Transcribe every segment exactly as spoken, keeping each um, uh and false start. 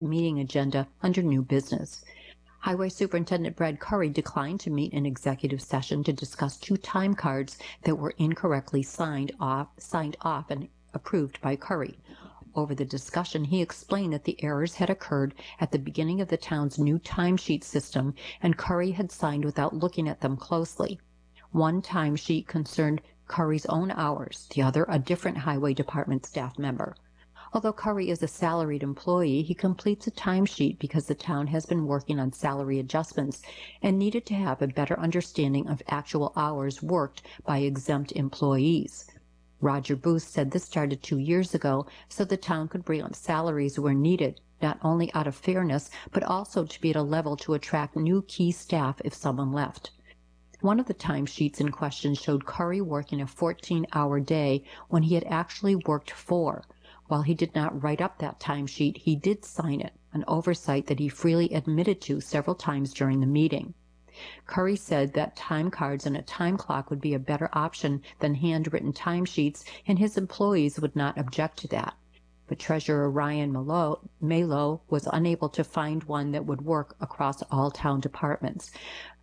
meeting agenda under new business. Highway Superintendent Brad Curry declined to meet in executive session to discuss two time cards that were incorrectly signed off, signed off and approved by Curry. Over the discussion, he explained that the errors had occurred at the beginning of the town's new timesheet system, and Curry had signed without looking at them closely. One timesheet concerned Curry's own hours, the other a different Highway Department staff member. Although Curry is a salaried employee, he completes a timesheet because the town has been working on salary adjustments and needed to have a better understanding of actual hours worked by exempt employees. Roger Booth said this started two years ago so the town could bring up salaries where needed, not only out of fairness, but also to be at a level to attract new key staff if someone left. One of the timesheets in question showed Curry working a fourteen-hour day when he had actually worked four. While he did not write up that timesheet, he did sign it, an oversight that he freely admitted to several times during the meeting. Curry said that time cards and a time clock would be a better option than handwritten timesheets, and his employees would not object to that. But Treasurer Ryan Malo, Malo was unable to find one that would work across all town departments.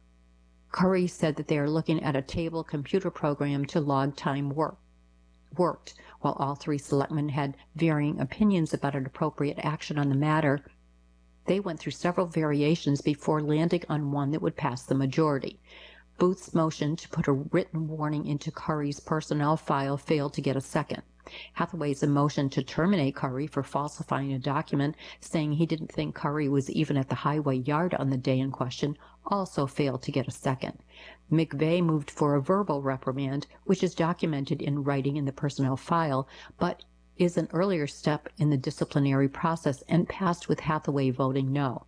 Curry said that they are looking at a table computer program to log time work. worked. While all three selectmen had varying opinions about an appropriate action on the matter, they went through several variations before landing on one that would pass the majority. Booth's motion to put a written warning into Curry's personnel file failed to get a second. Hathaway's motion to terminate Curry for falsifying a document saying he didn't think Curry was even at the highway yard on the day in question also failed to get a second. McVeigh moved for a verbal reprimand, which is documented in writing in the personnel file, but is an earlier step in the disciplinary process and passed with Hathaway voting no.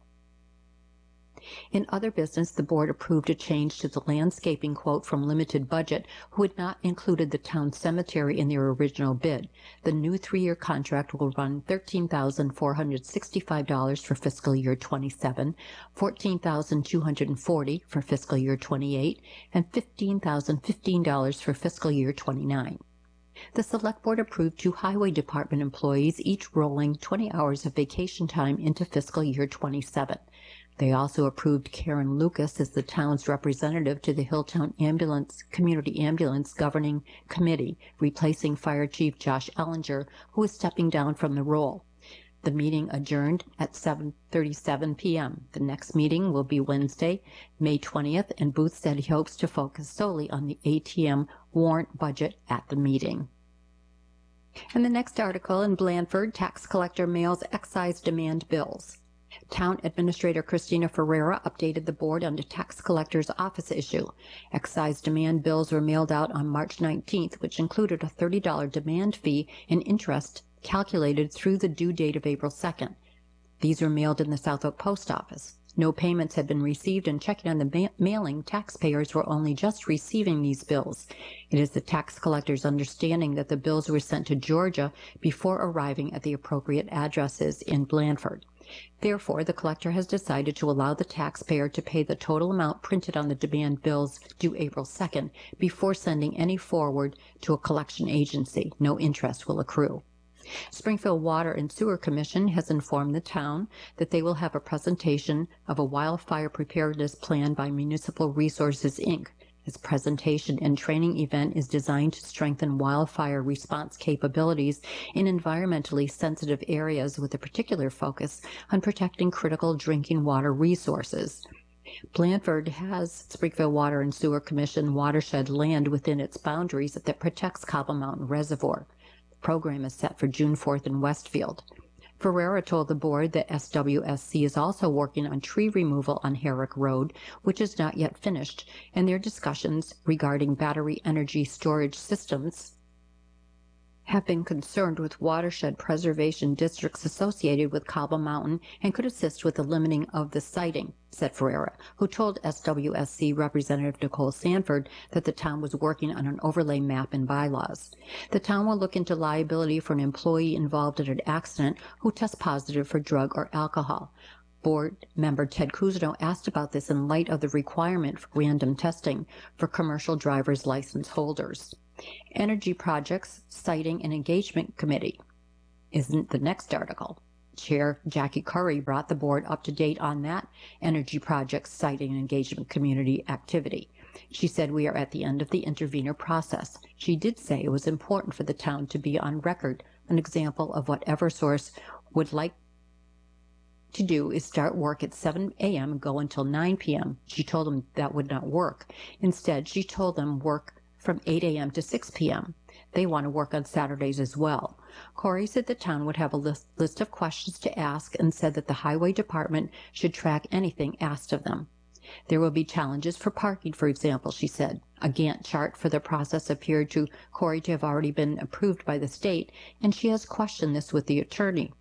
In other business, the board approved a change to the landscaping quote from Limited Budget, who had not included the town cemetery in their original bid. The new three-year contract will run thirteen thousand four hundred sixty-five dollars for fiscal year twenty-seven, fourteen thousand two hundred forty dollars for fiscal year twenty-eight, and fifteen thousand fifteen dollars for fiscal year twenty-nine. The Select Board approved two Highway Department employees, each rolling twenty hours of vacation time into fiscal year twenty-seven. They also approved Karen Lucas as the town's representative to the Hilltown Ambulance Community Ambulance Governing Committee, replacing Fire Chief Josh Ellinger, who is stepping down from the role. The meeting adjourned at seven thirty-seven p m The next meeting will be Wednesday, May twentieth, and Booth said he hopes to focus solely on the A T M warrant budget at the meeting. And the next article in Blandford, tax collector mails excise demand bills. Town Administrator Christina Ferreira updated the board on the tax collector's office issue. Excise demand bills were mailed out on March nineteenth, which included a thirty dollar demand fee and interest calculated through the due date of April second. These were mailed in the Southwick Post Office. No payments had been received, and checking on the ma mailing, taxpayers were only just receiving these bills. It is the tax collector's understanding that the bills were sent to Georgia before arriving at the appropriate addresses in Blandford. Therefore, the collector has decided to allow the taxpayer to pay the total amount printed on the demand bills due April second before sending any forward to a collection agency. No interest will accrue. Springfield Water and Sewer Commission has informed the town that they will have a presentation of a wildfire preparedness plan by Municipal Resources, Incorporated. This presentation and training event is designed to strengthen wildfire response capabilities in environmentally sensitive areas with a particular focus on protecting critical drinking water resources. Blandford has Springfield Water and Sewer Commission watershed land within its boundaries that protects Cobble Mountain Reservoir. The program is set for June fourth in Westfield. Ferreira told the board that S W S C is also working on tree removal on Herrick Road, which is not yet finished, and their discussions regarding battery energy storage systems have been concerned with watershed preservation districts associated with Cobble Mountain and could assist with the limiting of the siting, said Ferreira, who told S W S C Representative Nicole Sanford that the town was working on an overlay map and bylaws. The town will look into liability for an employee involved in an accident who tests positive for drug or alcohol. Board member Ted Cousineau asked about this in light of the requirement for random testing for commercial driver's license holders. Energy Projects Siting and Engagement Committee isn't the next article. Chair Jackie Curry brought the board up to date on that energy project siting and engagement community activity. She said, "We are at the end of the intervenor process." She did say it was important for the town to be on record. An example of what Eversource would like to do is start work at seven a m and go until nine p m She told them that would not work. Instead, she told them work from eight a m to six p m They want to work on Saturdays as well. Corey said the town would have a list, list of questions to ask and said that the highway department should track anything asked of them. There will be challenges for parking, for example, she said. A Gantt chart for the process appeared to Corey to have already been approved by the state, and she has questioned this with the attorney.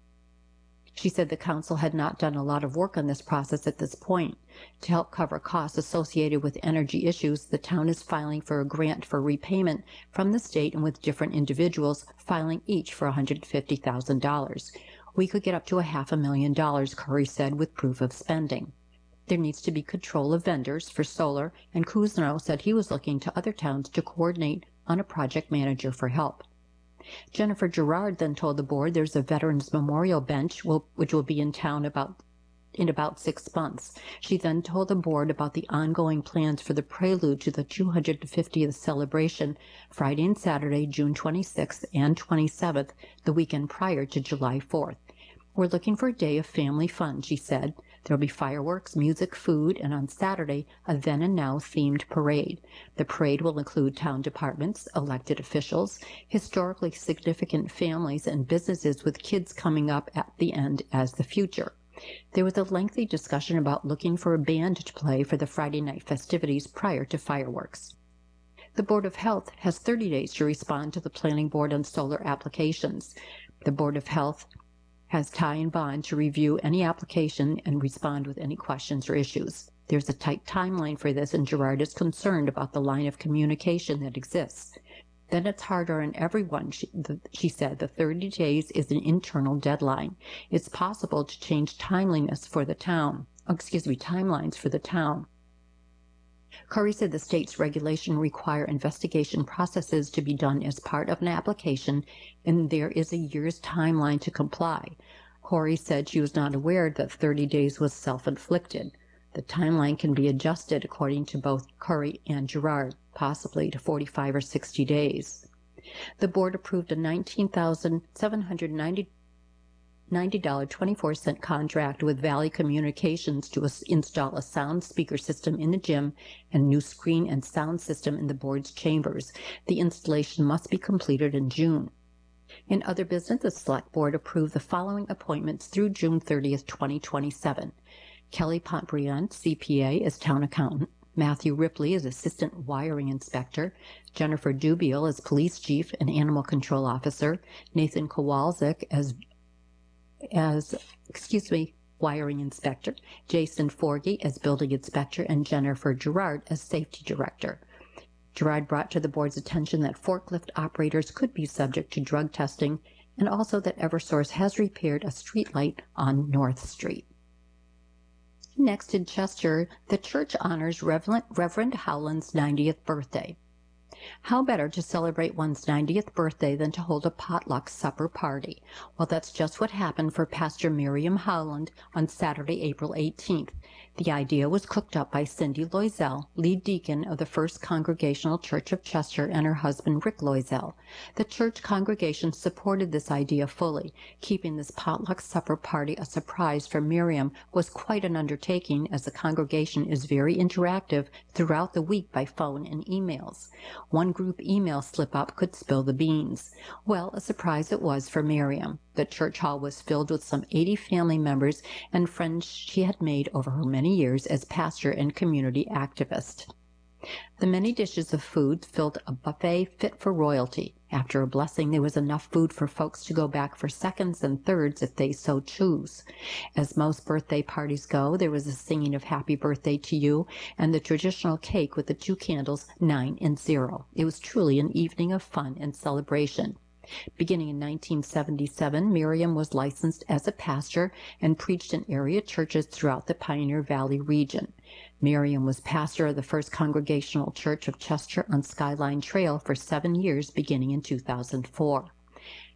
She said the council had not done a lot of work on this process at this point. To help cover costs associated with energy issues, the town is filing for a grant for repayment from the state, and with different individuals filing each for one hundred fifty thousand dollars. We could get up to a half a million dollars, Curry said, with proof of spending. There needs to be control of vendors for solar, and Kuzno said he was looking to other towns to coordinate on a project manager for help. Jennifer Gerard then told the board there's a Veterans Memorial Bench will, which will be in town about in about six months. She then told the board about the ongoing plans for the prelude to the two hundred fiftieth celebration Friday and Saturday, June twenty-sixth and twenty-seventh, the weekend prior to July fourth. We're looking for a day of family fun, she said. There'll be fireworks, music, food, and on Saturday, a then and now themed parade. The parade will include town departments, elected officials, historically significant families, and businesses with kids coming up at the end as the future. There was a lengthy discussion about looking for a band to play for the Friday night festivities prior to fireworks. The Board of Health has thirty days to respond to the Planning Board on solar applications. The Board of Health has Ty and Bond to review any application and respond with any questions or issues. There's a tight timeline for this, and Gerard is concerned about the line of communication that exists. Then it's harder on everyone, she, the, she said. The thirty days is an internal deadline. It's possible to change timeliness for the town, oh, excuse me, timelines for the town. Curry said the state's regulation require investigation processes to be done as part of an application, and there is a year's timeline to comply. Corey said she was not aware that thirty days was self-inflicted. The timeline can be adjusted according to both Curry and Gerard, possibly to forty-five or sixty days. The board approved a nineteen thousand seven hundred ninety dollars and twenty-four cents contract with Valley Communications to install a sound speaker system in the gym and new screen and sound system in the board's chambers. The installation must be completed in June. In other business, the Select Board approved the following appointments through June thirtieth, twenty twenty-seven. Kelly Pontbriand, C P A, as Town Accountant. Matthew Ripley as Assistant Wiring Inspector. Jennifer Dubiel as Police Chief and Animal Control Officer. Nathan Kowalczyk as as, excuse me, Wiring Inspector, Jason Forgey as Building Inspector, and Jennifer Gerard as Safety Director. Gerard brought to the board's attention that forklift operators could be subject to drug testing, and also that Eversource has repaired a streetlight on North Street. Next in Chester, the church honors Reverend, Reverend Howland's ninetieth birthday. How better to celebrate one's ninetieth birthday than to hold a potluck supper party? Well, that's just what happened for Pastor Miriam Howland on Saturday, April eighteenth. The idea was cooked up by Cindy Loisel, lead deacon of the First Congregational Church of Chester, and her husband, Rick Loisel. The church congregation supported this idea fully. Keeping this potluck supper party a surprise for Miriam was quite an undertaking, as the congregation is very interactive throughout the week by phone and emails. One group email slip-up could spill the beans. Well, a surprise it was for Miriam. The church hall was filled with some eighty family members and friends she had made over her many years as pastor and community activist. The many dishes of food filled a buffet fit for royalty. After a blessing, there was enough food for folks to go back for seconds and thirds if they so choose. As most birthday parties go, there was a singing of Happy Birthday to You and the traditional cake with the two candles, nine and zero. It was truly an evening of fun and celebration. Beginning in nineteen seventy-seven, Miriam was licensed as a pastor and preached in area churches throughout the Pioneer Valley region. Miriam was pastor of the First Congregational Church of Chester on Skyline Trail for seven years, beginning in two thousand four.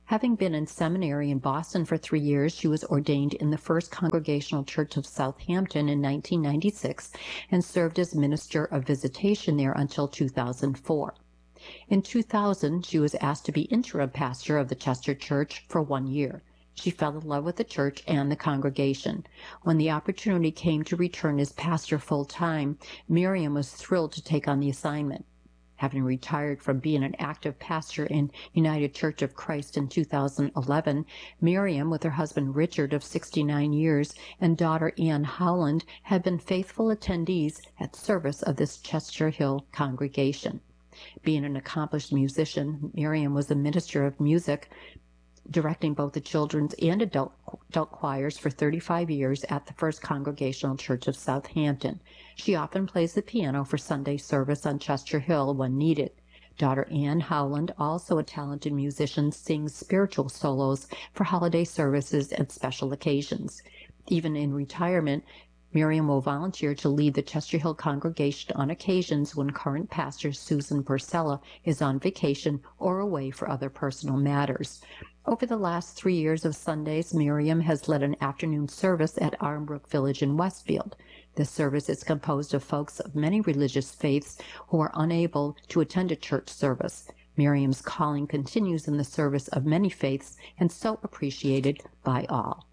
Having been in seminary in Boston for three years, she was ordained in the First Congregational Church of Southampton in nineteen ninety-six and served as minister of visitation there until two thousand four. In two thousand, she was asked to be interim pastor of the Chester Church for one year. She fell in love with the church and the congregation. When the opportunity came to return as pastor full-time, Miriam was thrilled to take on the assignment. Having retired from being an active pastor in United Church of Christ in two thousand eleven, Miriam, with her husband Richard of sixty-nine years and daughter Ann Howland, had been faithful attendees at service of this Chester Hill congregation. Being an accomplished musician, Miriam was a minister of music, directing both the children's and adult, adult choirs for thirty-five years at the First Congregational Church of Southampton. She often plays the piano for Sunday service on Chester Hill when needed. Daughter Ann Howland, also a talented musician, sings spiritual solos for holiday services and special occasions. Even in retirement, Miriam will volunteer to lead the Chester Hill congregation on occasions when current pastor Susan Purcella is on vacation or away for other personal matters. Over the last three years of Sundays, Miriam has led an afternoon service at Armbrook Village in Westfield. This service is composed of folks of many religious faiths who are unable to attend a church service. Miriam's calling continues in the service of many faiths and so appreciated by all.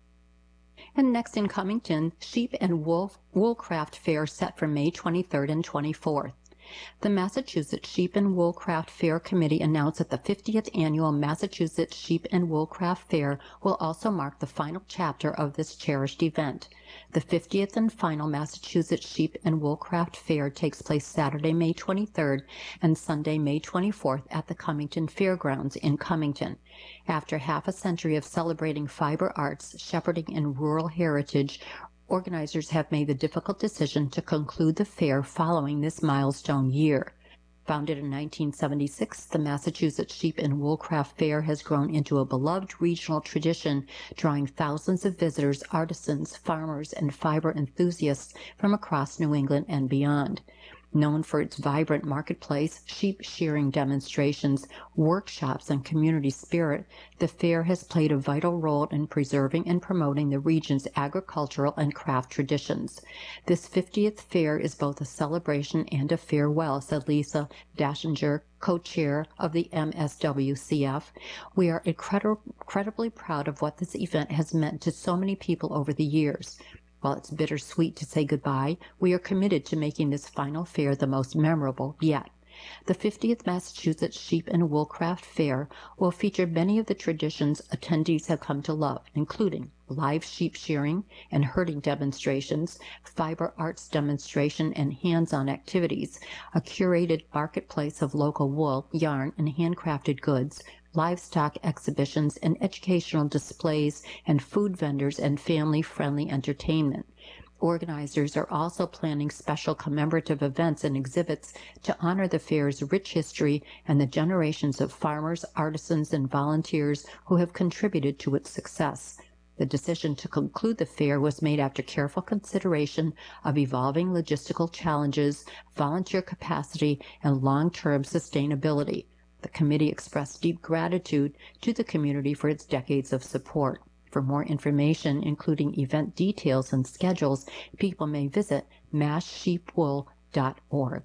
And next in Cummington, Sheep and Wool, Woolcraft Fair set for May twenty-third and twenty-fourth. The Massachusetts Sheep and Woolcraft Fair Committee announced that the fiftieth Annual Massachusetts Sheep and Woolcraft Fair will also mark the final chapter of this cherished event. The fiftieth and final Massachusetts Sheep and Woolcraft Fair takes place Saturday, May twenty-third and Sunday, May twenty-fourth at the Cummington Fairgrounds in Cummington. After half a century of celebrating fiber arts, shepherding, and rural heritage, organizers have made the difficult decision to conclude the fair following this milestone year. Founded in nineteen seventy-six, the Massachusetts Sheep and Woolcraft Fair has grown into a beloved regional tradition, drawing thousands of visitors, artisans, farmers, and fiber enthusiasts from across New England and beyond. Known for its vibrant marketplace, sheep shearing demonstrations, workshops, and community spirit, the fair has played a vital role in preserving and promoting the region's agricultural and craft traditions. This fiftieth fair is both a celebration and a farewell, said Lisa Dashinger, co-chair of the M S W C F. We are incredi- incredibly proud of what this event has meant to so many people over the years. While it's bittersweet to say goodbye, we are committed to making this final fair the most memorable yet. The fiftieth Massachusetts Sheep and Woolcraft Fair will feature many of the traditions attendees have come to love, including live sheep shearing and herding demonstrations, fiber arts demonstration and hands-on activities, a curated marketplace of local wool, yarn, and handcrafted goods, livestock exhibitions and educational displays, and food vendors and family-friendly entertainment. Organizers are also planning special commemorative events and exhibits to honor the fair's rich history and the generations of farmers, artisans, and volunteers who have contributed to its success. The decision to conclude the fair was made after careful consideration of evolving logistical challenges, volunteer capacity, and long-term sustainability. The committee expressed deep gratitude to the community for its decades of support. For more information, including event details and schedules, people may visit mass sheep wool dot org.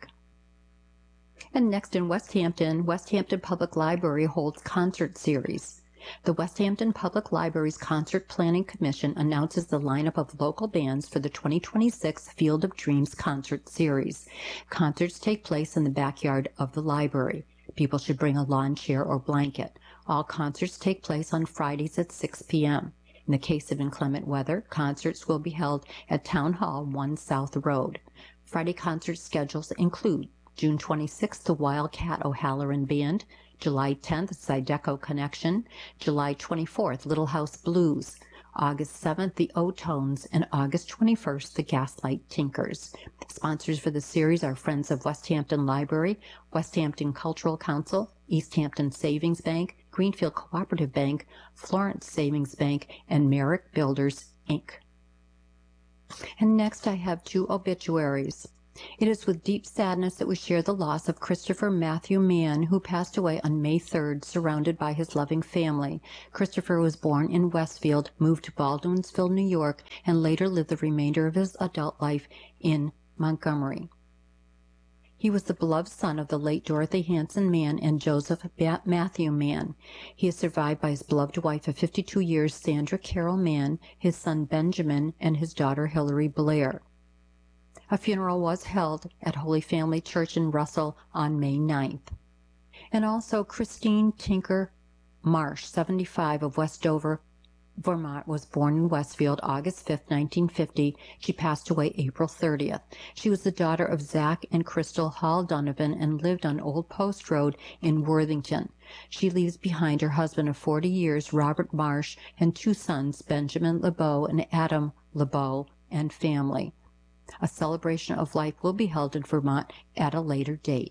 And next in Westhampton, Westhampton Public Library holds concert series. The Westhampton Public Library's Concert Planning Commission announces the lineup of local bands for the twenty twenty-six Field of Dreams concert series. Concerts take place in the backyard of the library. People should bring a lawn chair or blanket. All concerts take place on Fridays at six p m In the case of inclement weather, concerts will be held at Town Hall, one South Road. Friday concert schedules include June twenty-sixth, the Wildcat O'Halloran Band, July tenth, Zydeco Connection, July twenty-fourth, Little House Blues, August seventh, the O-Tones, and August twenty-first, the Gaslight Tinkers. Sponsors for the series are Friends of Westhampton Library, Westhampton Cultural Council, East Hampton Savings Bank, Greenfield Cooperative Bank, Florence Savings Bank, and Merrick Builders, Incorporated. And next I have two obituaries. It is with deep sadness that we share the loss of Christopher Matthew Mann, who passed away on May third, surrounded by his loving family. Christopher was born in Westfield, moved to Baldwinsville, New York, and later lived the remainder of his adult life in Montgomery. He was the beloved son of the late Dorothy Hanson Mann and Joseph Matthew Mann. He is survived by his beloved wife of fifty-two years, Sandra Carol Mann, his son Benjamin, and his daughter Hilary Blair. A funeral was held at Holy Family Church in Russell on May ninth. And also Christine Tinker Marsh, seventy-five, of Westover, Vermont, was born in Westfield August fifth, nineteen fifty. She passed away April thirtieth. She was the daughter of Zach and Crystal Hall Donovan and lived on Old Post Road in Worthington. She leaves behind her husband of forty years, Robert Marsh, and two sons, Benjamin LeBeau and Adam LeBeau, and family. A celebration of life will be held in Vermont at a later date.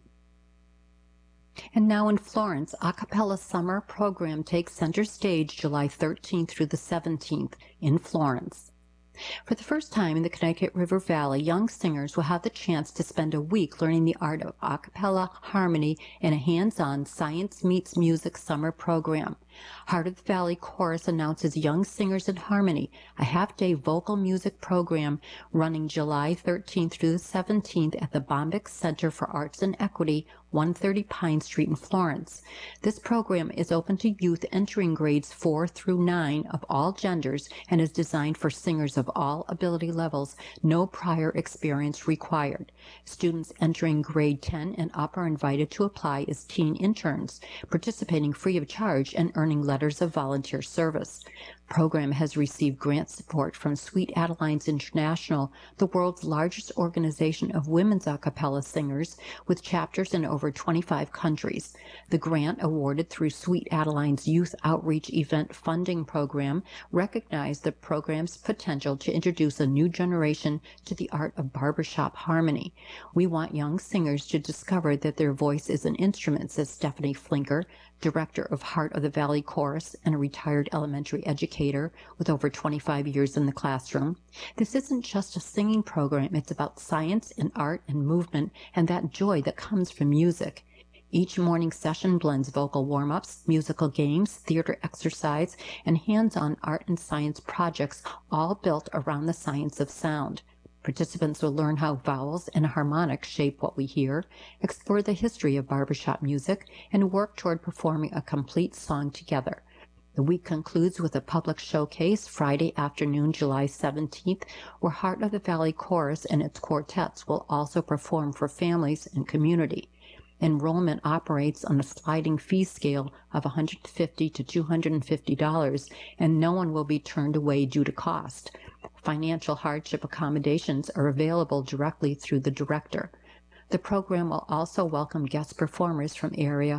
And now in Florence, a cappella summer program takes center stage July thirteenth through the seventeenth in Florence. For the first time in the Connecticut River Valley, young singers will have the chance to spend a week learning the art of a cappella harmony in a hands-on Science Meets Music summer program. Heart of the Valley Chorus announces Young Singers in Harmony, a half-day vocal music program running July thirteenth through the seventeenth at the Bombyx Center for Arts and Equity, one thirty Pine Street in Florence. This program is open to youth entering grades four through nine of all genders and is designed for singers of all ability levels, no prior experience required. Students entering grade ten and up are invited to apply as teen interns, participating free of charge and earning letters of volunteer service. The program has received grant support from Sweet Adelines International, the world's largest organization of women's a cappella singers, with chapters in over twenty-five countries. The grant, awarded through Sweet Adeline's Youth Outreach Event Funding Program, recognized the program's potential to introduce a new generation to the art of barbershop harmony. We want young singers to discover that their voice is an instrument, says Stephanie Flinker, director of Heart of the Valley Chorus and a retired elementary educator with over twenty-five years in the classroom. This isn't just a singing program, it's about science and art and movement and that joy that comes from music. Each morning session blends vocal warm-ups, musical games, theater exercise, and hands-on art and science projects, all built around the science of sound. Participants will learn how vowels and harmonics shape what we hear, explore the history of barbershop music, and work toward performing a complete song together. The week concludes with a public showcase Friday afternoon, July seventeenth, where Heart of the Valley Chorus and its quartets will also perform for families and community. Enrollment operates on a sliding fee scale of one hundred fifty dollars to two hundred fifty dollars, and no one will be turned away due to cost. Financial hardship accommodations are available directly through the director. The program will also welcome guest performers from area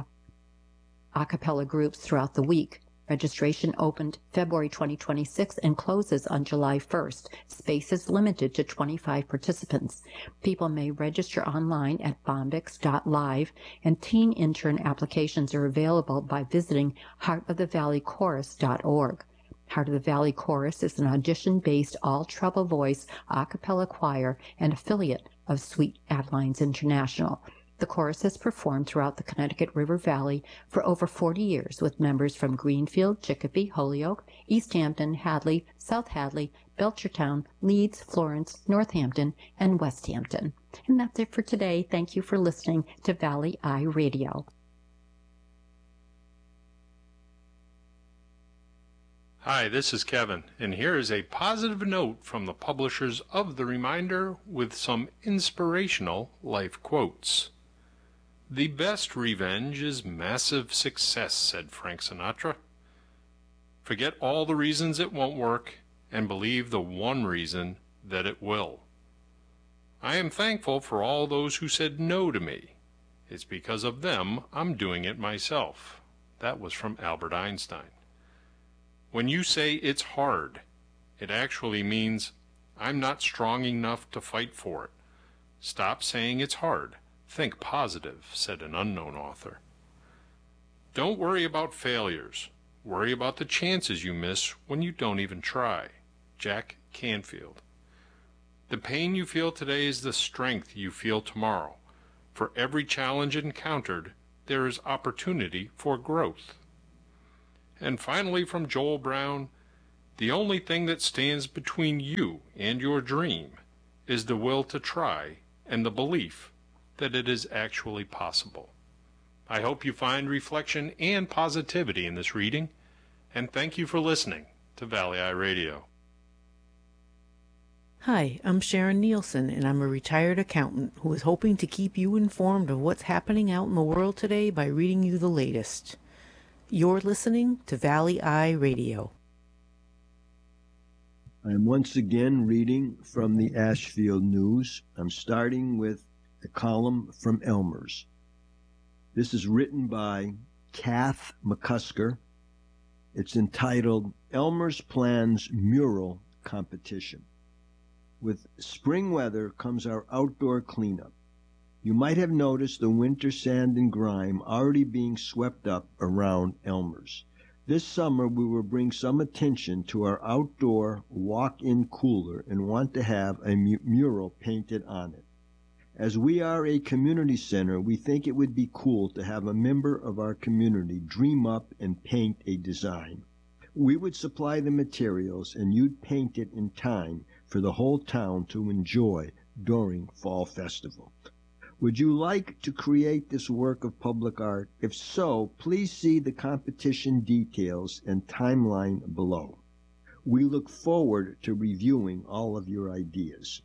a cappella groups throughout the week. Registration opened February twenty twenty-six and closes on July first. Space is limited to twenty-five participants. People may register online at bombyx dot live, and teen intern applications are available by visiting heart of the valley chorus dot org. Heart of the Valley Chorus is an audition-based all-treble voice a cappella choir and affiliate of Sweet Adelines International. The chorus has performed throughout the Connecticut River Valley for over forty years with members from Greenfield, Chicopee, Holyoke, East Hampton, Hadley, South Hadley, Belchertown, Leeds, Florence, Northampton, and West Hampton. And that's it for today. Thank you for listening to Valley Eye Radio. Hi, this is Kevin, and here is a positive note from the publishers of The Reminder with some inspirational life quotes. "The best revenge is massive success," said Frank Sinatra. "Forget all the reasons it won't work and believe the one reason that it will." "I am thankful for all those who said no to me. It's because of them I'm doing it myself." That was from Albert Einstein. "When you say it's hard, it actually means I'm not strong enough to fight for it. Stop saying it's hard. Think positive," said an unknown author. "Don't worry about failures. Worry about the chances you miss when you don't even try." Jack Canfield. The pain you feel today is the strength you feel tomorrow. For every challenge encountered, there is opportunity for growth. And finally, from Joel Brown, the only thing that stands between you and your dream is the will to try and the belief that it is actually possible. I hope you find reflection and positivity in this reading, and thank you for listening to Valley Eye Radio. Hi, I'm Sharon Nielsen, and I'm a retired accountant who is hoping to keep you informed of what's happening out in the world today by reading you the latest. You're listening to Valley Eye Radio. I'm once again reading from the Ashfield News. I'm starting with a column from Elmer's. This is written by Kath McCusker. It's entitled Elmer's Plans Mural Competition. With spring weather comes our outdoor cleanup. You might have noticed the winter sand and grime already being swept up around Elmer's. This summer we will bring some attention to our outdoor walk-in cooler and want to have a mu- mural painted on it. As we are a community center, we think it would be cool to have a member of our community dream up and paint a design. We would supply the materials and you'd paint it in time for the whole town to enjoy during Fall Festival. Would you like to create this work of public art? If so, please see the competition details and timeline below. We look forward to reviewing all of your ideas.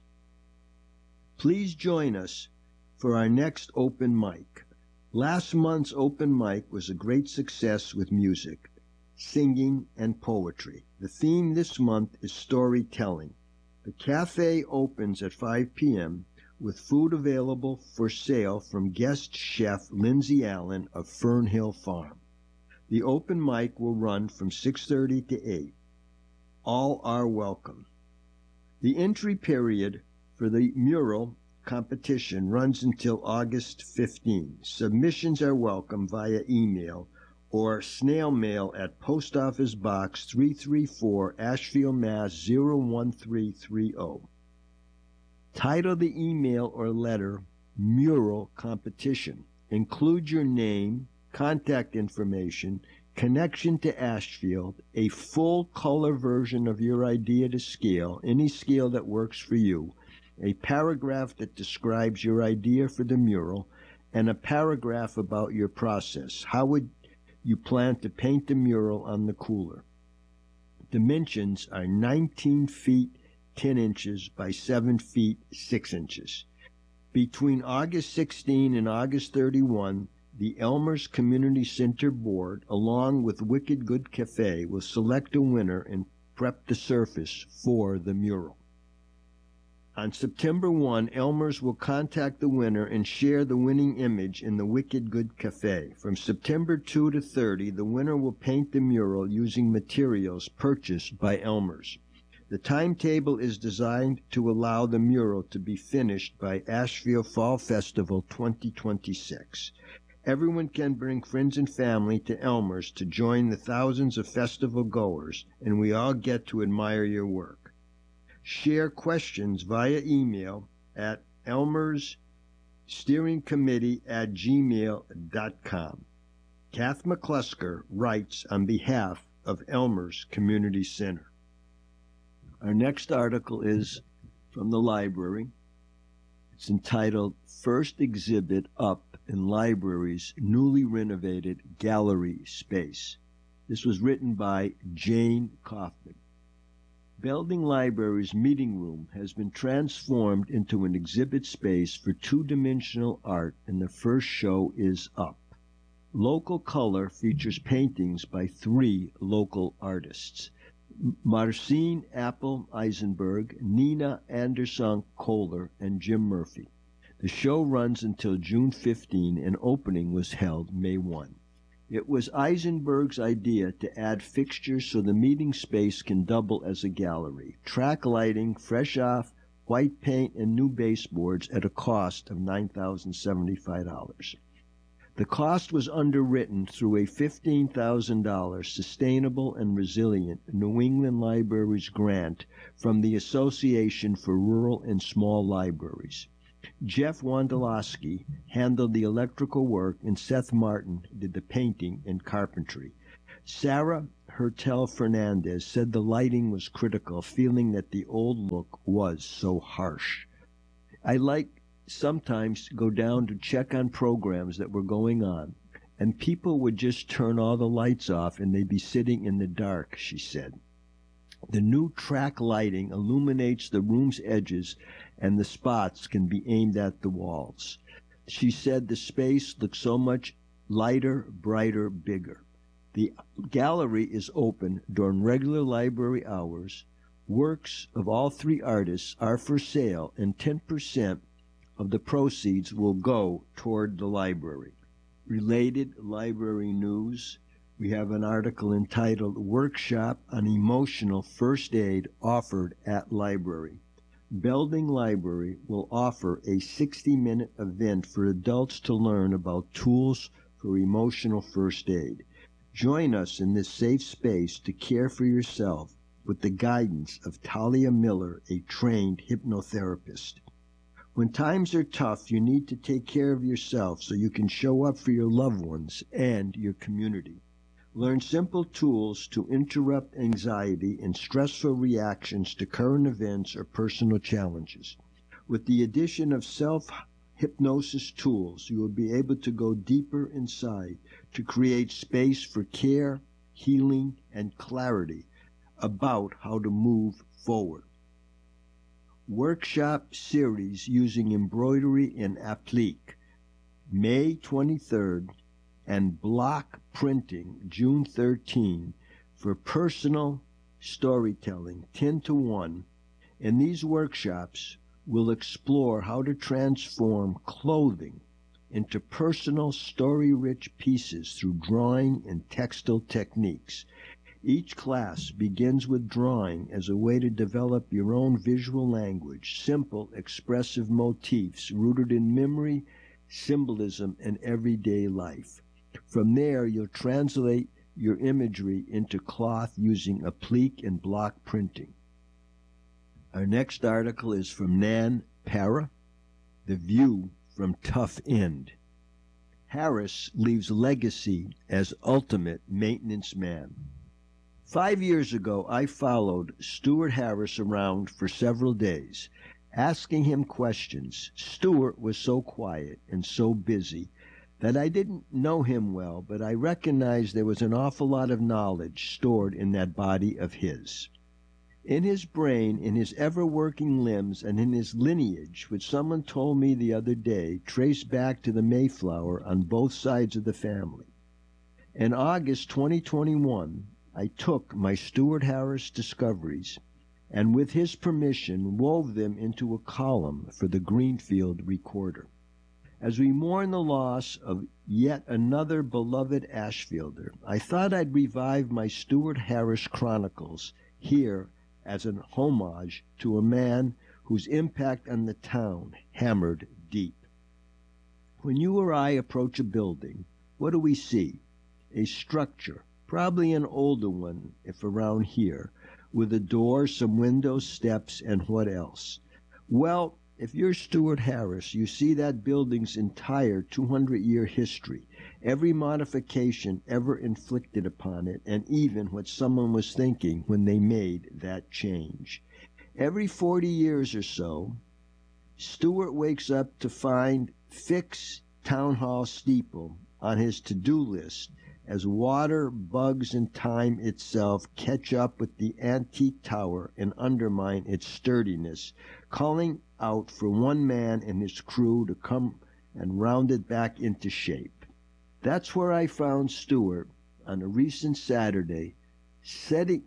Please join us for our next open mic. Last month's open mic was a great success with music, singing, and poetry. The theme this month is storytelling. The cafe opens at five p.m., with food available for sale from guest chef Lindsay Allen of Fernhill Farm. The open mic will run from six thirty to eight. All are welcome. The entry period for the mural competition runs until August fifteenth. Submissions are welcome via email or snail mail at Post Office Box three three four, Ashfield, Mass. zero one three three zero. Title the email or letter Mural Competition. Include your name, contact information, connection to Ashfield, a full color version of your idea to scale, any scale that works for you, a paragraph that describes your idea for the mural, and a paragraph about your process. How would you plan to paint the mural on the cooler? Dimensions are nineteen feet ten inches by seven feet six inches. Between August sixteenth and August thirty-first, the Elmer's Community Center Board, along with Wicked Good Cafe, will select a winner and prep the surface for the mural. On September first, Elmer's will contact the winner and share the winning image in the Wicked Good Cafe. From September second to thirtieth, the winner will paint the mural using materials purchased by Elmer's. The timetable is designed to allow the mural to be finished by Ashfield Fall Festival twenty twenty-six. Everyone can bring friends and family to Elmer's to join the thousands of festival goers, and we all get to admire your work. Share questions via email at elmers steering committee at gmail dot com. Kath McClusker writes on behalf of Elmer's Community Center. Our next article is from the library. It's entitled First Exhibit Up in Library's Newly Renovated Gallery Space. This was written by Jane Kaufman. Belding Library's meeting room has been transformed into an exhibit space for two-dimensional art, and the first show is up. Local Color features paintings by three local artists: Marcin Apple Eisenberg, Nina Anderson Kohler, and Jim Murphy. The show runs until June fifteenth, and opening was held May first. It was Eisenberg's idea to add fixtures so the meeting space can double as a gallery. Track lighting, fresh off, white paint, and new baseboards at a cost of nine thousand seventy-five dollars. The cost was underwritten through a fifteen thousand dollars Sustainable and Resilient New England Libraries grant from the Association for Rural and Small Libraries. Jeff Wondolowski handled the electrical work and Seth Martin did the painting and carpentry. Sarah Hertel Fernandez said the lighting was critical, feeling that the old look was so harsh. I like sometimes go down to check on programs that were going on, and people would just turn all the lights off and they'd be sitting in the dark, she said. The new track lighting illuminates the room's edges, and the spots can be aimed at the walls. She said the space looks so much lighter, brighter, bigger. The gallery is open during regular library hours. Works of all three artists are for sale, and ten percent of the proceeds will go toward the library. Related library news, we have an article entitled Workshop on Emotional First Aid Offered at Library. Belding Library will offer a sixty-minute event for adults to learn about tools for emotional first aid. Join us in this safe space to care for yourself with the guidance of Talia Miller, a trained hypnotherapist. When times are tough, you need to take care of yourself so you can show up for your loved ones and your community. Learn simple tools to interrupt anxiety and stressful reactions to current events or personal challenges. With the addition of self-hypnosis tools, you will be able to go deeper inside to create space for care, healing, and clarity about how to move forward. Workshop series using embroidery and applique, May twenty-third, and block printing, June thirteenth, for personal storytelling, ten to one. In these workshops, we'll explore how to transform clothing into personal story-rich pieces through drawing and textile techniques. Each class begins with drawing as a way to develop your own visual language, simple, expressive motifs rooted in memory, symbolism, and everyday life. From there, you'll translate your imagery into cloth using applique and block printing. Our next article is from Nan Para, The View from Tough End. Harris leaves legacy as ultimate maintenance man. Five years ago, I followed Stuart Harris around for several days, asking him questions. Stuart was so quiet and so busy that I didn't know him well, but I recognized there was an awful lot of knowledge stored in that body of his. In his brain, in his ever-working limbs, and in his lineage, which someone told me the other day, traced back to the Mayflower on both sides of the family. In August twenty twenty-one, I took my Stuart Harris discoveries and with his permission wove them into a column for the Greenfield Recorder. As we mourn the loss of yet another beloved Ashfielder, I thought I'd revive my Stuart Harris Chronicles here as an homage to a man whose impact on the town hammered deep. When you or I approach a building, what do we see? A structure, probably an older one if around here, with a door, some windows, steps, and what else? Well, if you're Stuart Harris, you see that building's entire two hundred year history, every modification ever inflicted upon it, and even what someone was thinking when they made that change. Every forty years or so, Stuart wakes up to find fix town hall steeple on his to-do list as water, bugs, and time itself catch up with the antique tower and undermine its sturdiness, calling out for one man and his crew to come and round it back into shape. That's where I found Stuart on a recent Saturday, setting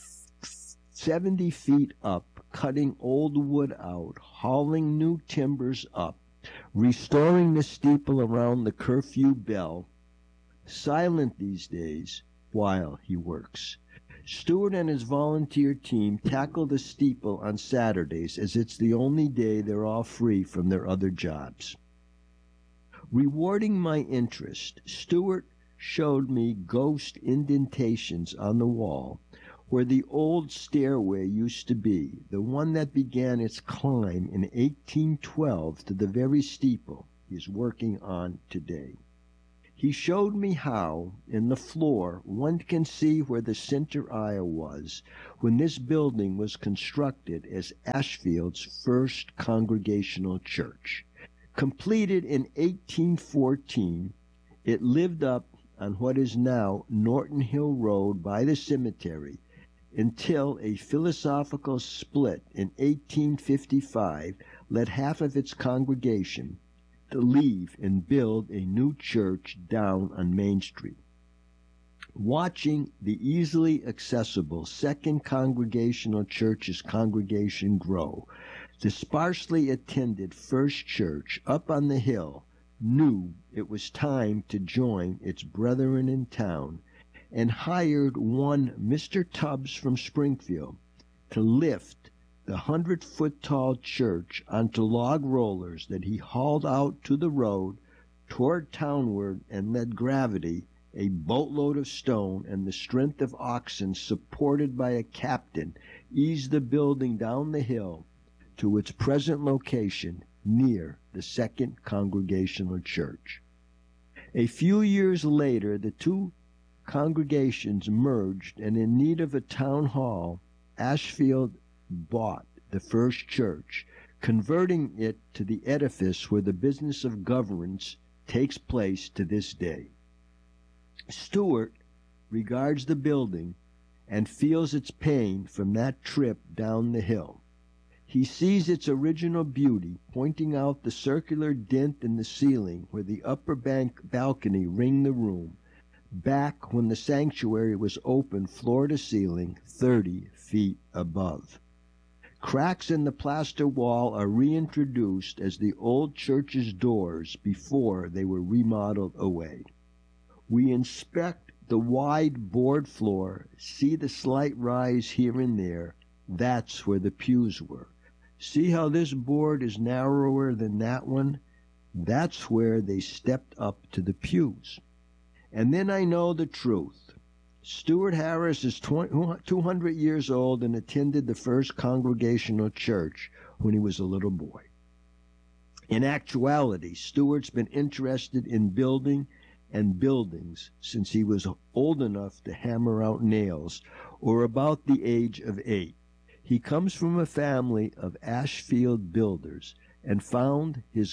seventy feet up, cutting old wood out, hauling new timbers up, restoring the steeple around the curfew bell, silent these days while he works. Stuart and his volunteer team tackle the steeple on Saturdays as it's the only day they're all free from their other jobs. Rewarding my interest, Stewart showed me ghost indentations on the wall where the old stairway used to be, the one that began its climb in eighteen twelve to the very steeple he is working on today. He showed me how, in the floor, one can see where the center aisle was when this building was constructed as Ashfield's first Congregational church. Completed in eighteen fourteen, it lived up on what is now Norton Hill Road by the cemetery until a philosophical split in eighteen fifty-five led half of its congregation to leave and build a new church down on Main Street. Watching the easily accessible Second Congregational Church's congregation grow, the sparsely attended First Church up on the hill knew it was time to join its brethren in town and hired one Mister Tubbs from Springfield to lift the hundred-foot-tall church onto log rollers that he hauled out to the road toward townward and let gravity, a boatload of stone, and the strength of oxen supported by a captain ease the building down the hill to its present location near the Second Congregational Church. A few years later, the two congregations merged, and in need of a town hall, Ashfield bought the First Church, converting it to the edifice where the business of governance takes place to this day. Stewart regards the building and feels its pain from that trip down the hill. He sees its original beauty, pointing out the circular dent in the ceiling where the upper bank balcony ringed the room, back when the sanctuary was open floor to ceiling, thirty feet above. Cracks in the plaster wall are reintroduced as the old church's doors before they were remodeled away. We inspect the wide board floor, see the slight rise here and there. That's where the pews were. See how this board is narrower than that one? That's where they stepped up to the pews. And then I know the truth. Stewart Harris is two hundred years old and attended the First Congregational Church when he was a little boy. In actuality, Stewart's been interested in building and buildings since he was old enough to hammer out nails, or about the age of eight. He comes from a family of Ashfield builders and found his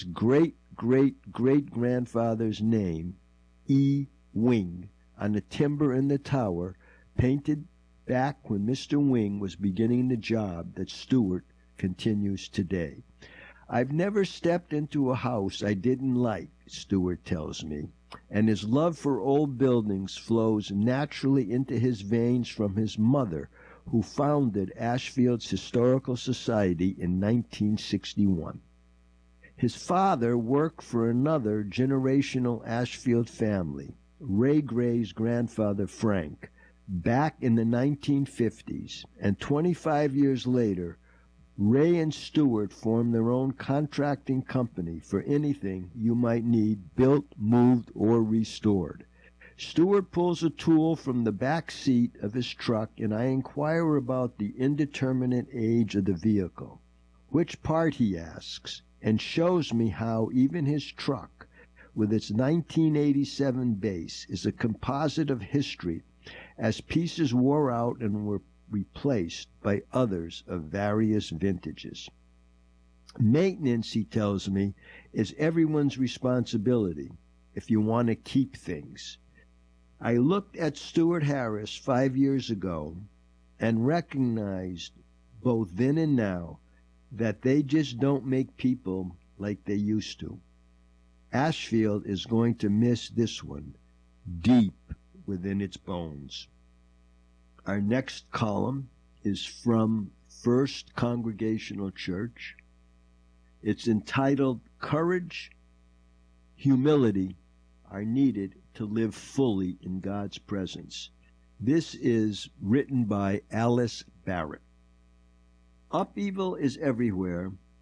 great-great-great-grandfather's name, E. Wing, on the timber in the tower, painted back when Mister Wing was beginning the job that Stewart continues today. I've never stepped into a house I didn't like, Stewart tells me, and his love for old buildings flows naturally into his veins from his mother, who founded Ashfield's Historical Society in nineteen sixty-one. His father worked for another generational Ashfield family, Ray Gray's grandfather Frank, back in the nineteen fifties, and twenty-five years later, Ray and Stewart formed their own contracting company for anything you might need built, moved, or restored. Stewart pulls a tool from the back seat of his truck, and I inquire about the indeterminate age of the vehicle. Which part, he asks, and shows me how even his truck, with its nineteen eighty-seven base, is a composite of history as pieces wore out and were replaced by others of various vintages. Maintenance, he tells me, is everyone's responsibility if you want to keep things. I looked at Stewart Harris five years ago and recognized, both then and now, that they just don't make people like they used to. Ashfield is going to miss this one deep within its bones. Our next column is from First Congregational Church. It's entitled, Courage, Humility Are Needed to Live Fully in God's Presence. This is written by Alice Barrett. Upheaval is everywhere,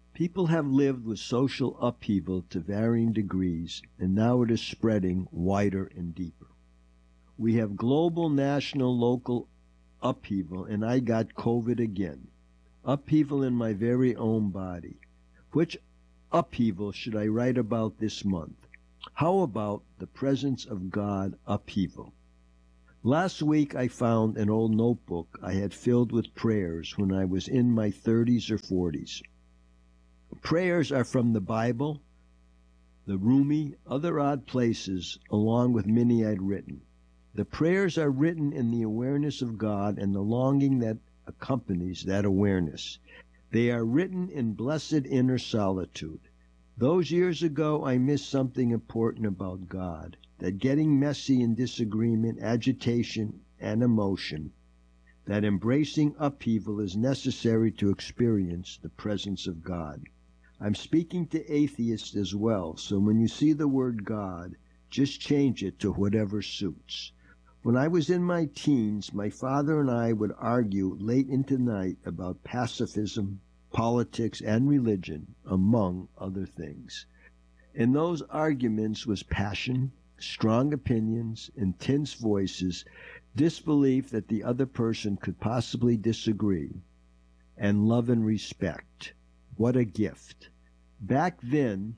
People have lived with social upheaval to varying degrees, and now it is spreading wider and deeper. We have global, national, local upheaval, and I got COVID again. Upheaval in my very own body. Which upheaval should I write about this month? How about the presence of God upheaval? Last week I found an old notebook I had filled with prayers when I was in my thirties or forties. Prayers are from the Bible, the Rumi, other odd places, along with many I'd written. The prayers are written in the awareness of God and the longing that accompanies that awareness. They are written in blessed inner solitude. Those years ago I missed something important about God, that getting messy in disagreement, agitation, and emotion, that embracing upheaval is necessary to experience the presence of God. I'm speaking to atheists as well, so when you see the word God, just change it to whatever suits. When I was in my teens, my father and I would argue late into the night about pacifism, politics, and religion, among other things. In those arguments was passion, strong opinions, intense voices, disbelief that the other person could possibly disagree, and love and respect. What a gift. Back then,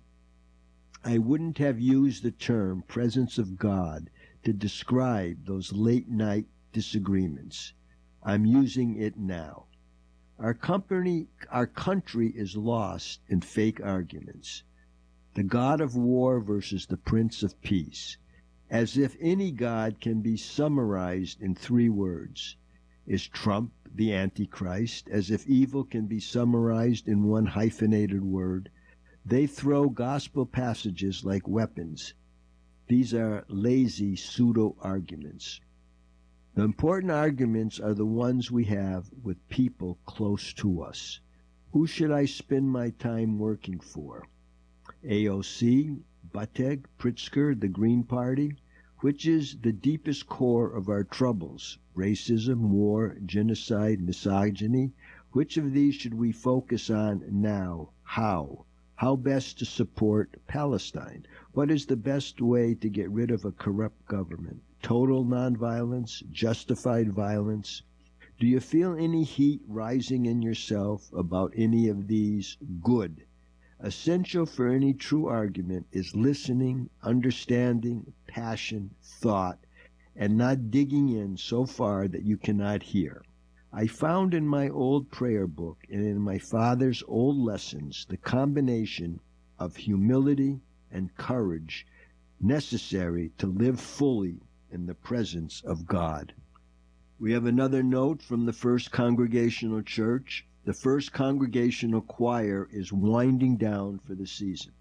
I wouldn't have used the term presence of God to describe those late-night disagreements. I'm using it now. Our company, our country is lost in fake arguments. The God of war versus the Prince of Peace. As if any God can be summarized in three words. Is Trump the Antichrist? As if evil can be summarized in one hyphenated word. They throw gospel passages like weapons. These are lazy pseudo-arguments. The important arguments are the ones we have with people close to us. Who should I spend my time working for? A O C, Buttigieg, Pritzker, the Green Party? Which is the deepest core of our troubles? Racism, war, genocide, misogyny? Which of these should we focus on now? How? How best to support Palestine? What is the best way to get rid of a corrupt government? Total nonviolence? Justified violence? Do you feel any heat rising in yourself about any of these? Good. Essential for any true argument is listening, understanding, passion, thought, and not digging in so far that you cannot hear. I found in my old prayer book and in my father's old lessons the combination of humility and courage necessary to live fully in the presence of God. We have another note from the First Congregational Church. The First Congregational Choir is winding down for the season.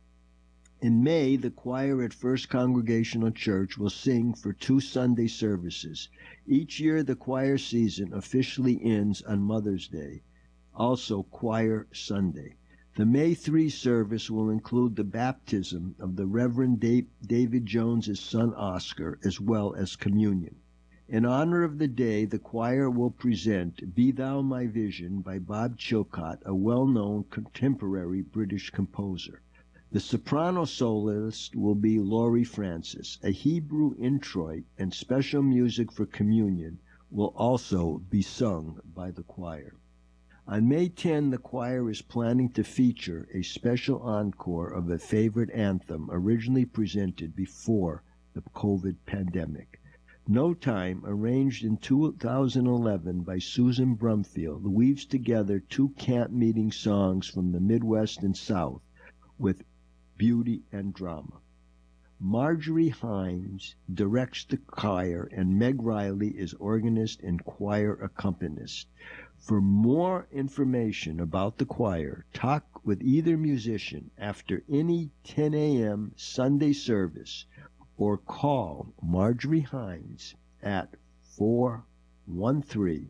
In May, the choir at First Congregational Church will sing for two Sunday services. Each year, the choir season officially ends on Mother's Day, also Choir Sunday. The May third service will include the baptism of the Reverend David Jones's son Oscar, as well as communion. In honor of the day, the choir will present Be Thou My Vision by Bob Chilcott, a well-known contemporary British composer. The soprano soloist will be Laurie Francis. A Hebrew introit and special music for communion will also be sung by the choir. On May tenth, the choir is planning to feature a special encore of a favorite anthem originally presented before the COVID pandemic. No Time, arranged in two thousand eleven by Susan Brumfield, weaves together two camp meeting songs from the Midwest and South with beauty and drama. Marjorie Hines directs the choir, and Meg Riley is organist and choir accompanist. For more information about the choir, talk with either musician after any ten a.m. Sunday service or call Marjorie Hines at four one three,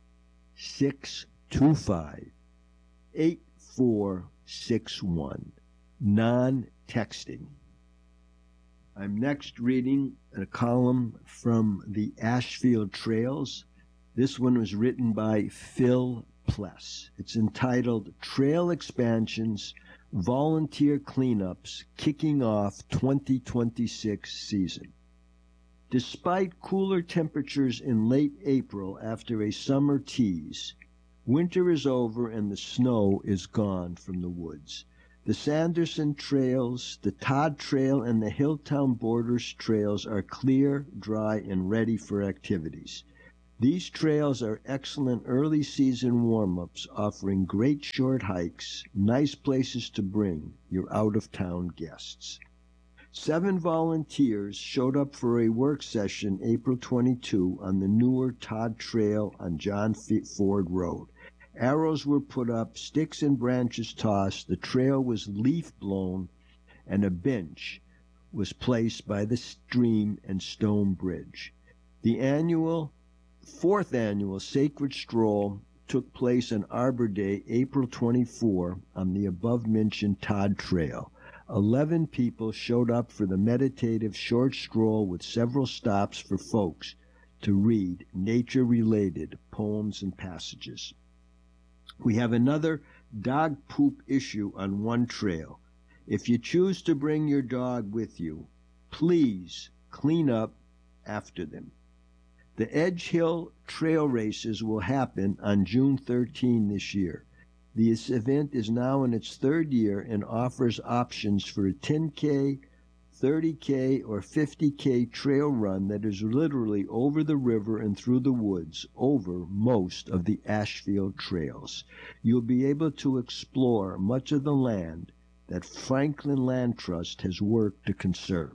six two five, eight four six one. Non-texting. I'm next reading a column from the Ashfield Trails. This one was written by Phil Pless. It's entitled Trail Expansions, Volunteer Cleanups Kicking Off twenty twenty-six Season. Despite cooler temperatures in late April after a summer tease, winter is over and the snow is gone from the woods. The Sanderson Trails, the Todd Trail, and the Hilltown Borders Trails are clear, dry, and ready for activities. These trails are excellent early season warm-ups, offering great short hikes, nice places to bring your out-of-town guests. Seven volunteers showed up for a work session April twenty-second on the newer Todd Trail on John Ford Road. Arrows were put up, sticks and branches tossed, the trail was leaf blown, and a bench was placed by the stream and stone bridge. The annual, fourth annual Sacred Stroll took place on Arbor Day, April twenty-fourth, on the above-mentioned Todd Trail. Eleven people showed up for the meditative short stroll with several stops for folks to read nature-related poems and passages. We have another dog poop issue on one trail. If you choose to bring your dog with you, please clean up after them. The Edge Hill Trail Races will happen on June thirteenth this year. This event is now in its third year and offers options for a ten K, thirty K, or fifty K trail run that is literally over the river and through the woods over most of the Ashfield trails. You'll be able to explore much of the land that Franklin Land Trust has worked to conserve.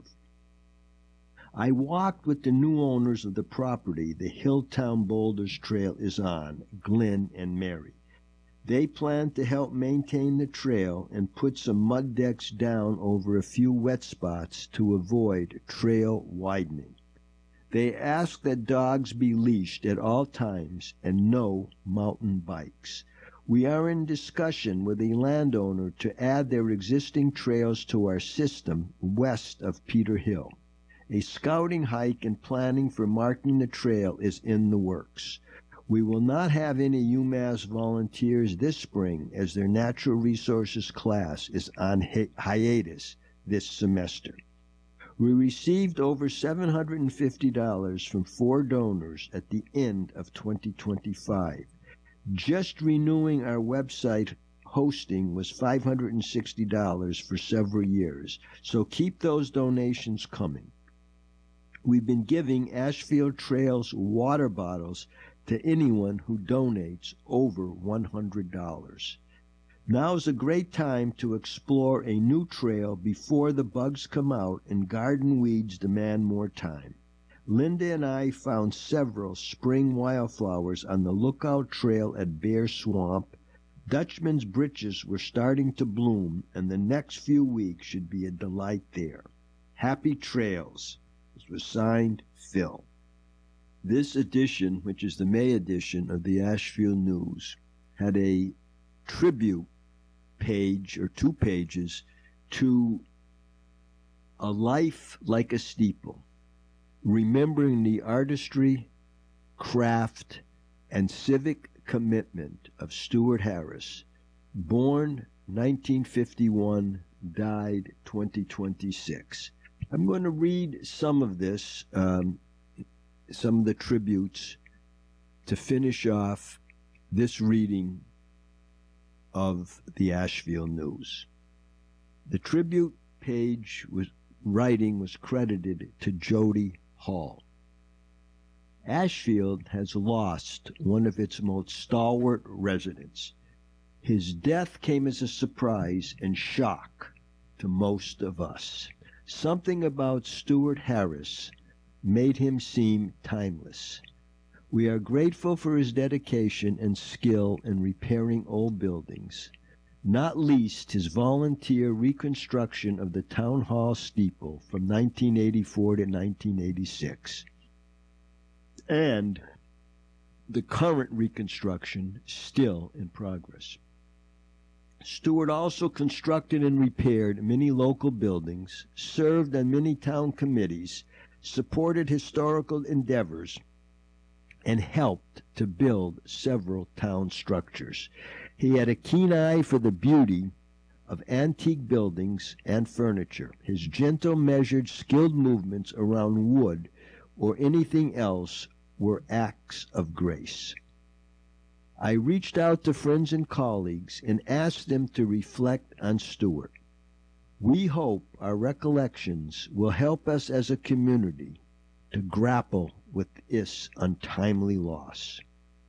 I walked with the new owners of the property the Hilltown Boulders Trail is on, Glenn and Mary. They plan to help maintain the trail and put some mud decks down over a few wet spots to avoid trail widening. They ask that dogs be leashed at all times and no mountain bikes. We are in discussion with a landowner to add their existing trails to our system west of Peter Hill. A scouting hike and planning for marking the trail is in the works. We will not have any UMass volunteers this spring as their natural resources class is on hi- hiatus this semester. We received over seven hundred fifty dollars from four donors at the end of twenty twenty-five. Just renewing our website hosting was five hundred sixty dollars for several years, so keep those donations coming. We've been giving Ashfield Trails water bottles to anyone who donates over one hundred dollars. Now is a great time to explore a new trail before the bugs come out and garden weeds demand more time. Linda and I found several spring wildflowers on the Lookout Trail at Bear Swamp. Dutchman's britches were starting to bloom, and the next few weeks should be a delight there. Happy trails. This was signed, Phil. This edition, which is the May edition of the Ashfield News, had a tribute page, or two pages, to A Life Like a Steeple, remembering the artistry, craft, and civic commitment of Stuart Harris, born nineteen fifty-one, died twenty twenty-six. I'm going to read some of this, um, some of the tributes, to finish off this reading of the Ashfield News. The tribute page was writing was credited to Jody Hall. Ashfield has lost one of its most stalwart residents. His death came as a surprise and shock to most of us. Something about Stuart Harris made him seem timeless. We are grateful for his dedication and skill in repairing old buildings, not least his volunteer reconstruction of the Town Hall steeple from nineteen eighty-four to nineteen eighty-six, and the current reconstruction still in progress. Stuart also constructed and repaired many local buildings, served on many town committees, supported historical endeavors, and helped to build several town structures. He had a keen eye for the beauty of antique buildings and furniture. His gentle, measured, skilled movements around wood or anything else were acts of grace. I reached out to friends and colleagues and asked them to reflect on Stuart. We hope our recollections will help us as a community to grapple with this untimely loss.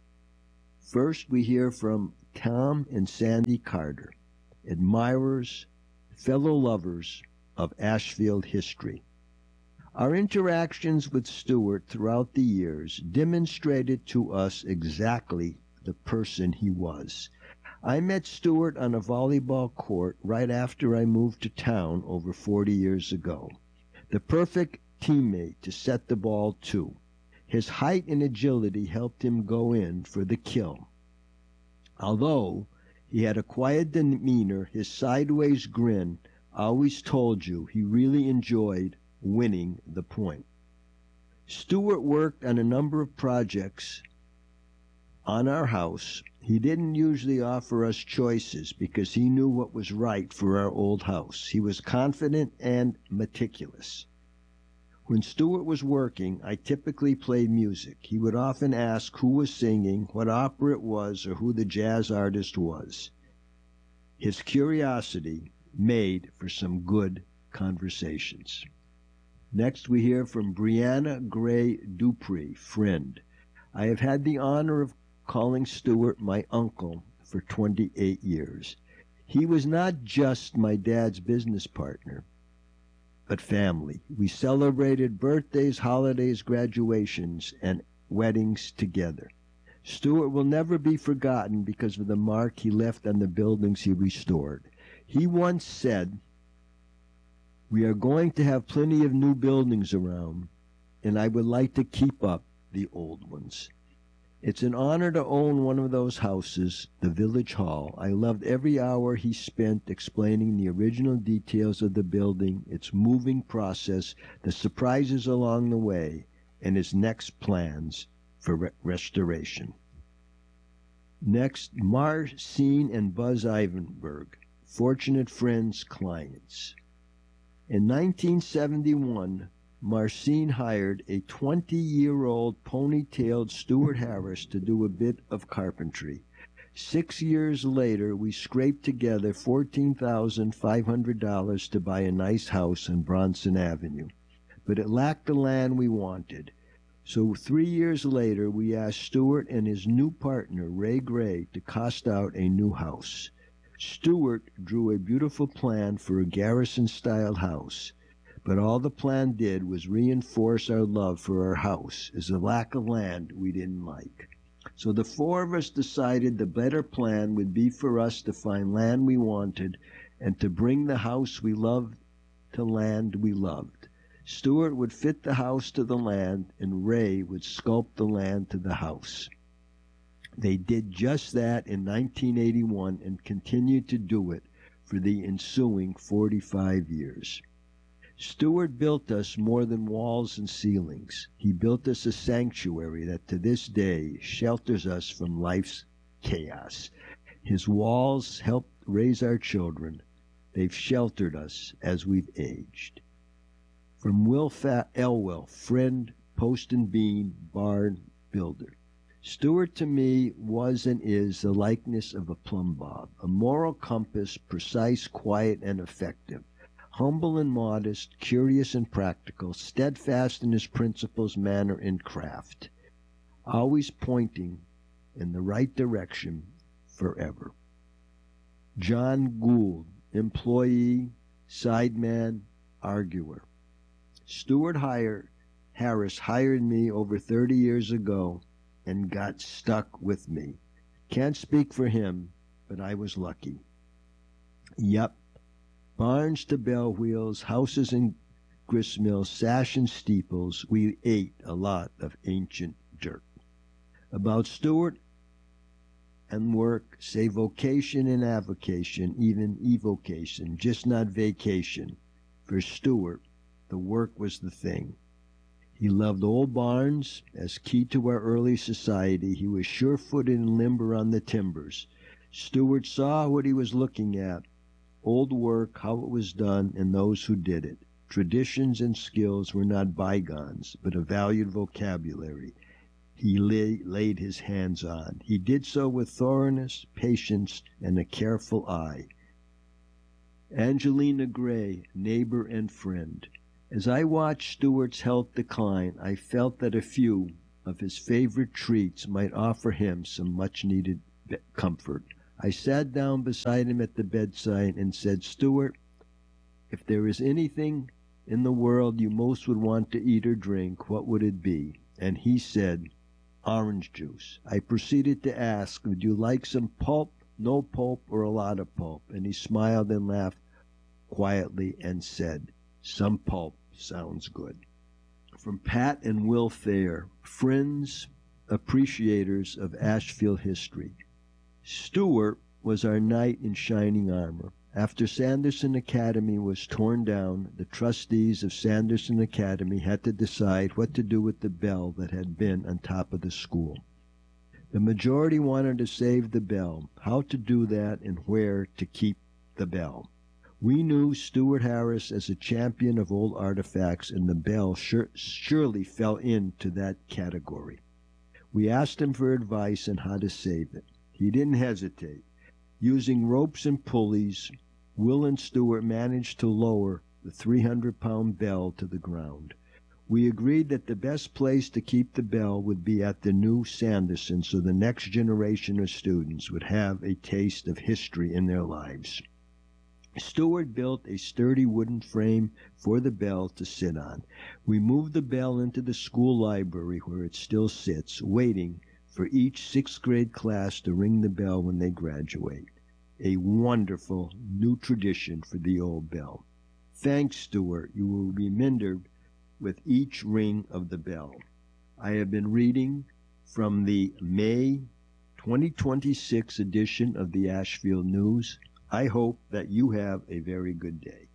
First, we hear from Tom and Sandy Carter, admirers, fellow lovers of Ashfield history. Our interactions with Stuart throughout the years demonstrated to us exactly the person he was. I met Stuart on a volleyball court right after I moved to town over forty years ago. The perfect teammate to set the ball to. His height and agility helped him go in for the kill. Although he had a quiet demeanor, his sideways grin always told you he really enjoyed winning the point. Stuart worked on a number of projects on our house. He didn't usually offer us choices because he knew what was right for our old house. He was confident and meticulous. When Stuart was working, I typically played music. He would often ask who was singing, what opera it was, or who the jazz artist was. His curiosity made for some good conversations. Next, we hear from Brianna Gray Dupree, friend. I have had the honor of calling Stuart my uncle for twenty-eight years. He was not just my dad's business partner, but family. We celebrated birthdays, holidays, graduations, and weddings together. Stuart will never be forgotten because of the mark he left on the buildings he restored. He once said, "We are going to have plenty of new buildings around, and I would like to keep up the old ones." It's an honor to own one of those houses, the Village Hall. I loved every hour he spent explaining the original details of the building, its moving process, the surprises along the way, and his next plans for re- restoration. Next, Marcine and Buzz Ivanberg, fortunate friends, clients. In nineteen seventy-one, Marcine hired a twenty-year-old ponytailed Stuart Harris to do a bit of carpentry. Six years later, we scraped together fourteen thousand five hundred dollars to buy a nice house on Bronson Avenue. But it lacked the land we wanted. So three years later, we asked Stuart and his new partner, Ray Gray, to cost out a new house. Stuart drew a beautiful plan for a Garrison-style house. But all the plan did was reinforce our love for our house as the lack of land we didn't like. So the four of us decided the better plan would be for us to find land we wanted and to bring the house we loved to land we loved. Stuart would fit the house to the land, and Ray would sculpt the land to the house. They did just that in nineteen eighty-one and continued to do it for the ensuing forty-five years. Stuart built us more than walls and ceilings. He built us a sanctuary that to this day shelters us from life's chaos. His walls helped raise our children. They've sheltered us as we've aged. From Will Fa- Elwell, friend, post and beam, barn builder. Stuart to me was and is the likeness of a plumb bob, a moral compass, precise, quiet, and effective. Humble and modest, curious and practical, steadfast in his principles, manner, and craft, always pointing in the right direction forever. John Gould, employee, sideman, arguer. Stuart Hire, Harris hired me over thirty years ago and got stuck with me. Can't speak for him, but I was lucky. Yep. Barns to bell wheels, houses and gristmills, sash and steeples, we ate a lot of ancient dirt. About Stuart and work, say vocation and avocation, even evocation, just not vacation. For Stuart, the work was the thing. He loved old barns. As key to our early society, he was sure-footed and limber on the timbers. Stewart saw what he was looking at, old work, how it was done, and those who did it. Traditions and skills were not bygones, but a valued vocabulary he lay, laid his hands on. He did so with thoroughness, patience, and a careful eye. Angelina Gray, neighbor and friend. As I watched Stewart's health decline, I felt that a few of his favorite treats might offer him some much-needed comfort. I sat down beside him at the bedside and said, "Stewart, if there is anything in the world you most would want to eat or drink, what would it be?" And he said, "Orange juice." I proceeded to ask, "Would you like some pulp, no pulp, or a lot of pulp?" And he smiled and laughed quietly and said, "Some pulp sounds good." From Pat and Will Thayer, friends, appreciators of Ashfield history. Stewart was our knight in shining armor. After Sanderson Academy was torn down, the trustees of Sanderson Academy had to decide what to do with the bell that had been on top of the school. The majority wanted to save the bell, how to do that and where to keep the bell. We knew Stewart Harris as a champion of old artifacts, and the bell sure, surely fell into that category. We asked him for advice on how to save it. He didn't hesitate. Using ropes and pulleys, Will and Stewart managed to lower the three hundred pound bell to the ground. We agreed that the best place to keep the bell would be at the new Sanderson, so the next generation of students would have a taste of history in their lives. Stewart built a sturdy wooden frame for the bell to sit on. We moved the bell into the school library where it still sits, waiting for each sixth grade class to ring the bell when they graduate. A wonderful new tradition for the old bell. Thanks, Stewart. You will be remembered with each ring of the bell. I have been reading from the May twenty twenty-six edition of the Ashfield News. I hope that you have a very good day.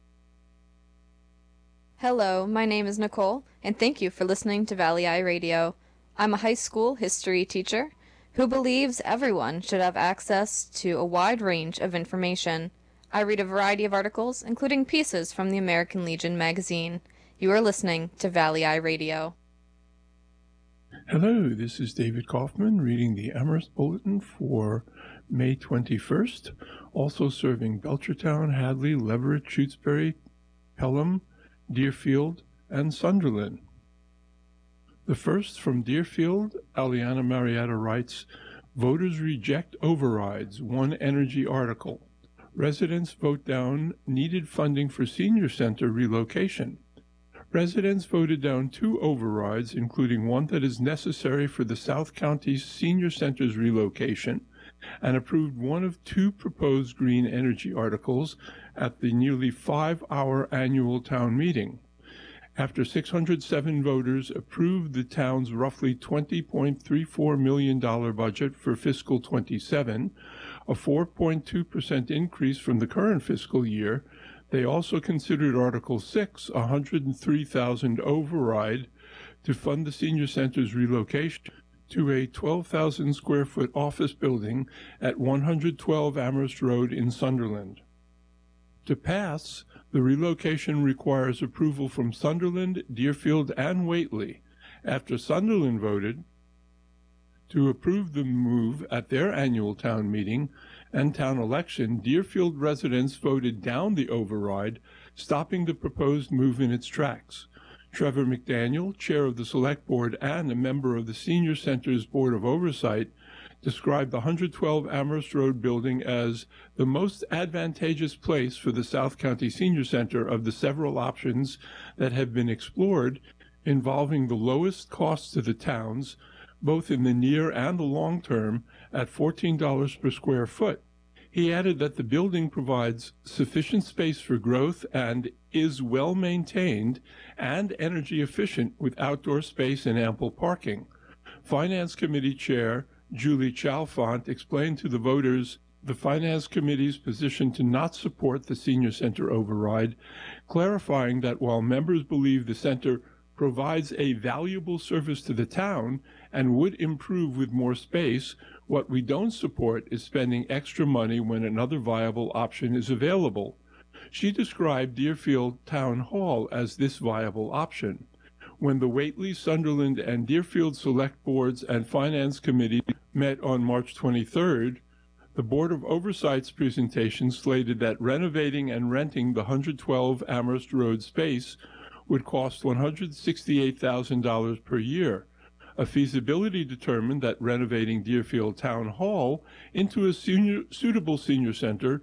Hello, my name is Nicole, and thank you for listening to Valley Eye Radio. I'm a high school history teacher who believes everyone should have access to a wide range of information. I read a variety of articles, including pieces from the American Legion magazine. You are listening to Valley Eye Radio. Hello, this is David Kaufman reading the Amherst Bulletin for May twenty-first, also serving Belchertown, Hadley, Leverett, Shutesbury, Pelham, Deerfield, and Sunderland. The first from Deerfield, Aliana Marietta writes, "Voters reject overrides, one energy article. Residents vote down needed funding for senior center relocation. Residents voted down two overrides, including one that is necessary for the South County Senior Center's relocation, and approved one of two proposed green energy articles at the nearly five-hour annual town meeting. After six hundred seven voters approved the town's roughly twenty point three four million dollars budget for fiscal twenty-seven, a four point two percent increase from the current fiscal year, they also considered Article six, a one hundred three thousand dollars override to fund the senior center's relocation to a twelve thousand square foot office building at one hundred twelve Amherst Road in Sunderland. To pass, the relocation requires approval from Sunderland, Deerfield, and Whately. After Sunderland voted to approve the move at their annual town meeting and town election, Deerfield residents voted down the override, stopping the proposed move in its tracks. Trevor McDaniel, chair of the Select Board and a member of the Senior Center's Board of Oversight, described the one hundred twelve Amherst Road building as the most advantageous place for the South County Senior Center of the several options that have been explored, involving the lowest cost to the towns, both in the near and the long term, at fourteen dollars per square foot. He added that the building provides sufficient space for growth and is well maintained and energy efficient with outdoor space and ample parking. Finance Committee Chair Julie Chalfant explained to the voters the Finance Committee's position to not support the Senior Center override, clarifying that while members believe the center provides a valuable service to the town and would improve with more space. What we don't support is spending extra money when another viable option is available. She described Deerfield Town Hall as this viable option. When the Whately, Sunderland, and Deerfield Select Boards and Finance Committee met on March twenty-third, the Board of Oversight's presentation slated that renovating and renting the one hundred twelve Amherst Road space would cost one hundred sixty-eight thousand dollars per year. A feasibility determined that renovating Deerfield Town Hall into a senior, suitable senior center